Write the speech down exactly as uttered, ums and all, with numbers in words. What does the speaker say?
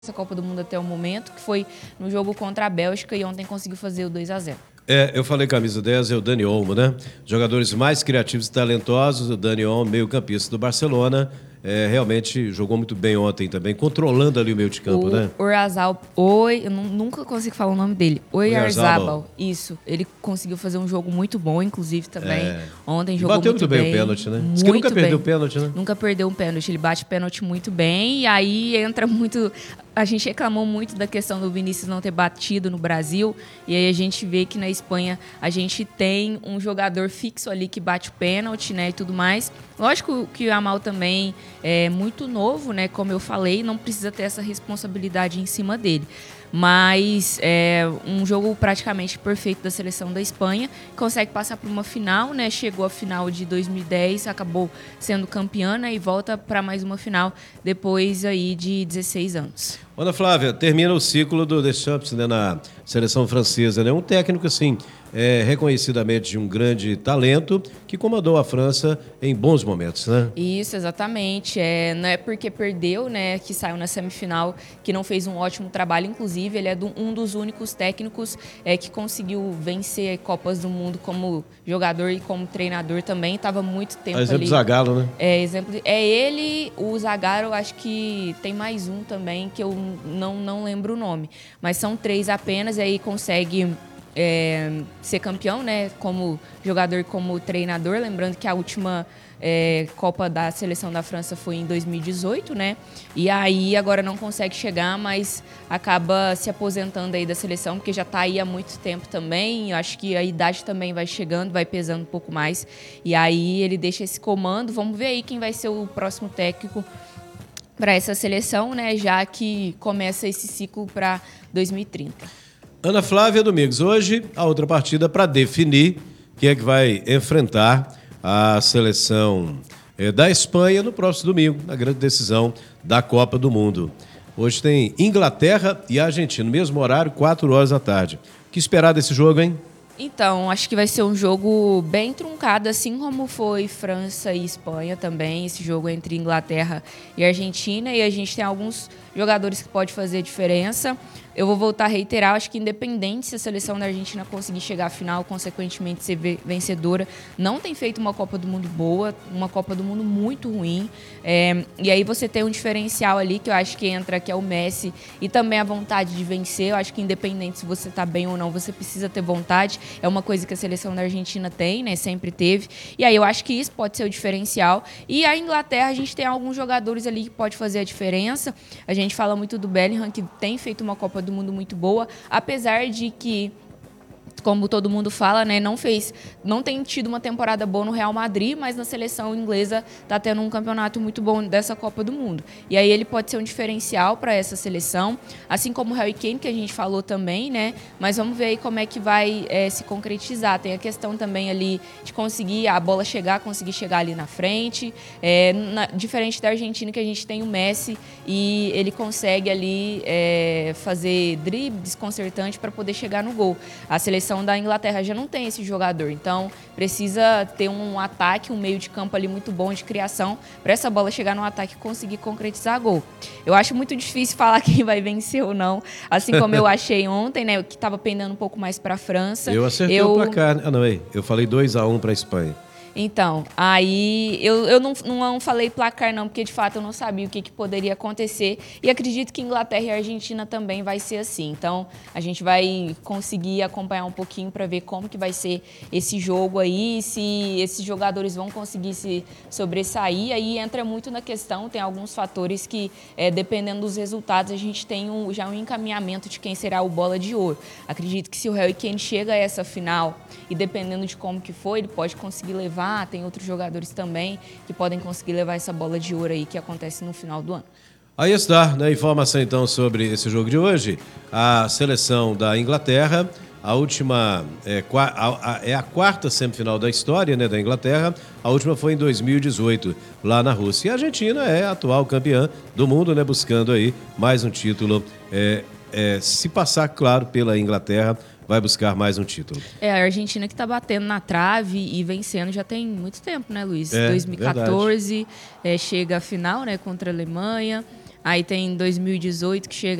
essa Copa do Mundo até o momento, que foi no jogo contra a Bélgica e ontem conseguiu fazer o dois a zero. É, eu falei camisa dez, é o Dani Olmo, né? Jogadores mais criativos e talentosos, o Dani Olmo, meio-campista do Barcelona, é, realmente jogou muito bem ontem também, controlando ali o meio de campo, o né? Oyarzabal, oi, eu não, nunca consigo falar o nome dele. Oyarzabal, isso. Ele conseguiu fazer um jogo muito bom, inclusive, também. É. Ontem e jogou bateu muito muito bem, bem o pênalti, né? Muito Diz que nunca bem. perdeu o pênalti, né? Nunca perdeu um pênalti. Ele bate pênalti muito bem e aí entra muito... A gente reclamou muito da questão do Vinícius não ter batido no Brasil e aí a gente vê que na Espanha a gente tem um jogador fixo ali que bate o pênalti, né, e tudo mais. Lógico que o Yamal também é muito novo, né, como eu falei, não precisa ter essa responsabilidade em cima dele. Mas é um jogo praticamente perfeito da seleção da Espanha, consegue passar para uma final, né? Chegou à final de dois mil e dez, acabou sendo campeã, né? E volta para mais uma final depois aí de dezesseis anos. Ana Flávia, termina o ciclo do Deschamps, né, na seleção francesa, né? Um técnico, assim, é, reconhecidamente de um grande talento que comandou a França em bons momentos, né? Isso, exatamente. É, não é porque perdeu, né, que saiu na semifinal, que não fez um ótimo trabalho. Inclusive, ele é do, um dos únicos técnicos é, que conseguiu vencer Copas do Mundo como jogador e como treinador também. Estava muito tempo a exemplo ali. do Zagallo, né? É, exemplo, é ele, o Zagallo, acho que tem mais um também, que eu não, não lembro o nome. Mas são três apenas, e aí consegue... É, ser campeão, né, como jogador e como treinador, lembrando que a última é, Copa da Seleção da França foi em dois mil e dezoito, né, e aí agora não consegue chegar, mas acaba se aposentando aí da seleção, porque já está aí há muito tempo também, eu acho que a idade também vai chegando, vai pesando um pouco mais, e aí ele deixa esse comando. Vamos ver aí quem vai ser o próximo técnico para essa seleção, né, já que começa esse ciclo para dois mil e trinta. Ana Flávia Domingos, hoje a outra partida para definir quem é que vai enfrentar a seleção é, da Espanha no próximo domingo, na grande decisão da Copa do Mundo. Hoje tem Inglaterra e Argentina, mesmo horário, quatro horas da tarde. O que esperar desse jogo, hein? Então, acho que vai ser um jogo bem truncado, assim como foi França e Espanha também, esse jogo entre Inglaterra e Argentina, e a gente tem alguns jogadores que podem fazer diferença. Eu vou voltar a reiterar, acho que independente se a seleção da Argentina conseguir chegar à final, consequentemente ser vencedora, não tem feito uma Copa do Mundo boa, uma Copa do Mundo muito ruim. É, e aí você tem um diferencial ali que eu acho que entra, que é o Messi, e também a vontade de vencer. Eu acho que independente se você está bem ou não, você precisa ter vontade. É uma coisa que a seleção da Argentina tem, né? Sempre teve. E aí eu acho que isso pode ser o diferencial. E a Inglaterra, a gente tem alguns jogadores ali que pode fazer a diferença. A gente fala muito do Bellingham, que tem feito uma Copa do Mundo muito boa, apesar de que, como todo mundo fala, né, não fez, não tem tido uma temporada boa no Real Madrid, mas na seleção inglesa está tendo um campeonato muito bom dessa Copa do Mundo. E aí ele pode ser um diferencial para essa seleção, assim como o Harry Kane, que a gente falou também, né? Mas vamos ver aí como é que vai é, se concretizar. Tem a questão também ali de conseguir a bola chegar, conseguir chegar ali na frente. É, na, diferente da Argentina, que a gente tem o Messi e ele consegue ali é, fazer drible desconcertante para poder chegar no gol. A seleção da Inglaterra já não tem esse jogador, então precisa ter um ataque, um meio de campo ali muito bom de criação para essa bola chegar no ataque e conseguir concretizar gol. Eu acho muito difícil falar quem vai vencer ou não, assim como eu achei ontem, né, que estava pendendo um pouco mais para a França. Eu acertei eu... o placar. Ah, não, ei, eu falei dois a um para a Espanha. Então, aí eu, eu não, não falei placar não, porque de fato eu não sabia o que, que poderia acontecer e acredito que Inglaterra e Argentina também vai ser assim. Então, a gente vai conseguir acompanhar um pouquinho para ver como que vai ser esse jogo aí, se esses jogadores vão conseguir se sobressair. Aí entra muito na questão, tem alguns fatores que, é, dependendo dos resultados, a gente tem um, já um encaminhamento de quem será o bola de ouro. Acredito que se o Harry Kane chega a essa final e dependendo de como que for, ele pode conseguir levar. Tem outros jogadores também que podem conseguir levar essa bola de ouro aí que acontece no final do ano. Aí está, né? Informação então sobre esse jogo de hoje. A seleção da Inglaterra, a última é, a, a, é a quarta semifinal da história, né, da Inglaterra. A última foi em dois mil e dezoito, lá na Rússia. E a Argentina é a atual campeã do mundo, né, buscando aí mais um título. É, é, se passar, claro, pela Inglaterra, vai buscar mais um título. É, a Argentina que está batendo na trave e vencendo já tem muito tempo, né, Luiz? É, dois mil e quatorze, é, chega a final, né, contra a Alemanha. Aí tem dois mil e dezoito que chega